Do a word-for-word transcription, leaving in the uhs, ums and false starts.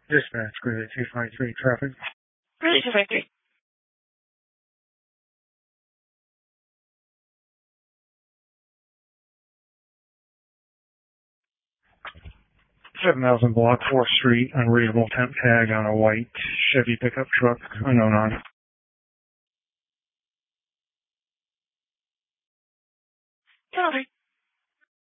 Dispatch, Greeley two five three, traffic. Greeley two five three. seven thousand block, fourth Street, unreadable temp tag on a white Chevy pickup truck, unknown on it. Ten oh three.